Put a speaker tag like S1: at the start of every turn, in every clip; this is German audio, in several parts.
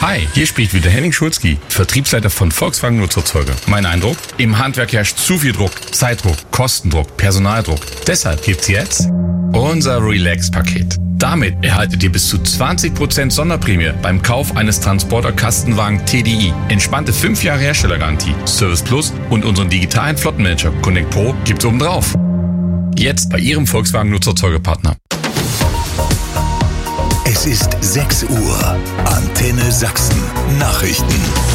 S1: Hi, hier spricht wieder Henning Schulzki, Vertriebsleiter von Volkswagen Nutzfahrzeuge. Mein Eindruck? Im Handwerk herrscht zu viel Druck, Zeitdruck, Kostendruck, Personaldruck. Deshalb gibt's jetzt unser Relax-Paket. Damit erhaltet ihr bis zu 20% Sonderprämie beim Kauf eines Transporter-Kastenwagen TDI. Entspannte 5 Jahre Herstellergarantie, Service Plus und unseren digitalen Flottenmanager Connect Pro gibt's obendrauf. Jetzt bei Ihrem Volkswagen Nutzfahrzeuge-Partner.
S2: Es ist 6 Uhr. Antenne Sachsen. Nachrichten.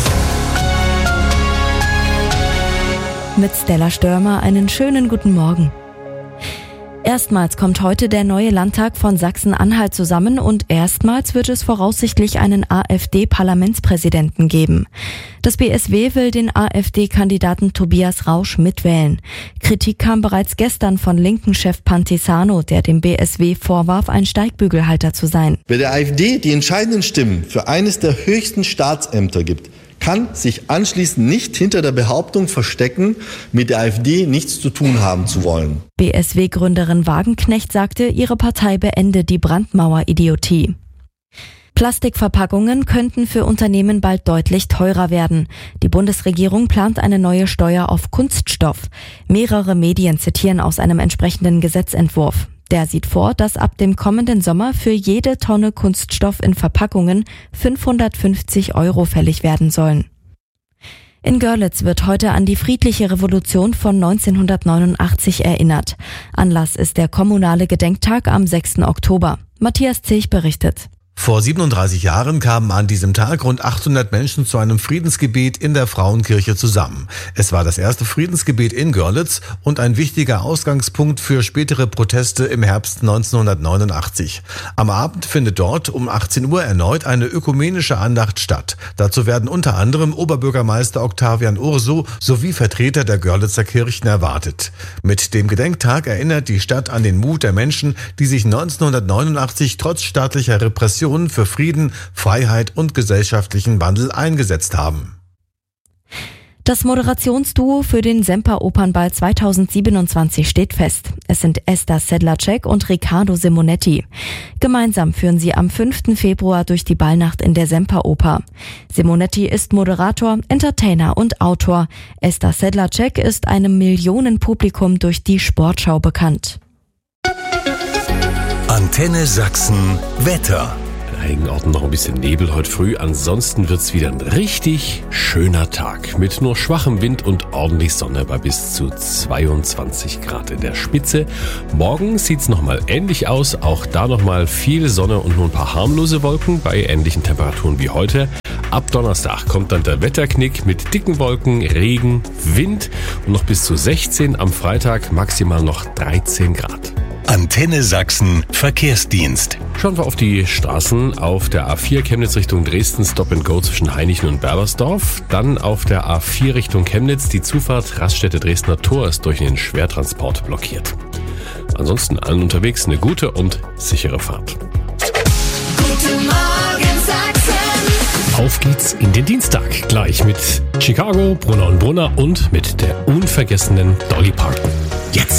S3: Mit Stella Störmer einen schönen guten Morgen. Erstmals kommt heute der neue Landtag von Sachsen-Anhalt zusammen und erstmals wird es voraussichtlich einen AfD-Parlamentspräsidenten geben. Das BSW will den AfD-Kandidaten Tobias Rausch mitwählen. Kritik kam bereits gestern von Linken-Chef Pantisano, der dem BSW vorwarf, ein Steigbügelhalter zu sein.
S4: Wer der AfD die entscheidenden Stimmen für eines der höchsten Staatsämter gibt, kann sich anschließend nicht hinter der Behauptung verstecken, mit der AfD nichts zu tun haben zu wollen.
S3: BSW-Gründerin Wagenknecht sagte, ihre Partei beende die Brandmauer-Idiotie. Plastikverpackungen könnten für Unternehmen bald deutlich teurer werden. Die Bundesregierung plant eine neue Steuer auf Kunststoff. Mehrere Medien zitieren aus einem entsprechenden Gesetzentwurf. Der sieht vor, dass ab dem kommenden Sommer für jede Tonne Kunststoff in Verpackungen 550 € fällig werden sollen. In Görlitz wird heute an die friedliche Revolution von 1989 erinnert. Anlass ist der kommunale Gedenktag am 6. Oktober. Matthias Zilch berichtet.
S5: Vor 37 Jahren kamen an diesem Tag rund 800 Menschen zu einem Friedensgebet in der Frauenkirche zusammen. Es war das erste Friedensgebet in Görlitz und ein wichtiger Ausgangspunkt für spätere Proteste im Herbst 1989. Am Abend findet dort um 18 Uhr erneut eine ökumenische Andacht statt. Dazu werden unter anderem Oberbürgermeister Octavian Urso sowie Vertreter der Görlitzer Kirchen erwartet. Mit dem Gedenktag erinnert die Stadt an den Mut der Menschen, die sich 1989 trotz staatlicher Repression für Frieden, Freiheit und gesellschaftlichen Wandel eingesetzt haben.
S3: Das Moderationsduo für den Semperopernball 2027 steht fest. Es sind Esther Sedlacek und Riccardo Simonetti. Gemeinsam führen sie am 5. Februar durch die Ballnacht in der Semperoper. Simonetti ist Moderator, Entertainer und Autor. Esther Sedlacek ist einem Millionenpublikum durch die Sportschau bekannt.
S2: Antenne Sachsen Wetter.
S6: In einigen Orten noch ein bisschen Nebel heute früh. Ansonsten wird's wieder ein richtig schöner Tag mit nur schwachem Wind und ordentlich Sonne bei bis zu 22 Grad in der Spitze. Morgen sieht's nochmal ähnlich aus. Auch da nochmal viel Sonne und nur ein paar harmlose Wolken bei ähnlichen Temperaturen wie heute. Ab Donnerstag kommt dann der Wetterknick mit dicken Wolken, Regen, Wind und noch bis zu 16 am Freitag, maximal noch 13 Grad.
S2: Antenne Sachsen Verkehrsdienst.
S6: Schauen wir auf die Straßen. Auf der A4 Chemnitz Richtung Dresden Stop and Go zwischen Hainichen und Berbersdorf. Dann auf der A4 Richtung Chemnitz die Zufahrt Raststätte Dresdner Tor ist durch den Schwertransport blockiert. Ansonsten allen unterwegs eine gute und sichere Fahrt.
S7: Guten Morgen Sachsen.
S6: Auf geht's in den Dienstag. Gleich mit Chicago, Brunner und Brunner und mit der unvergessenen Dolly Parton.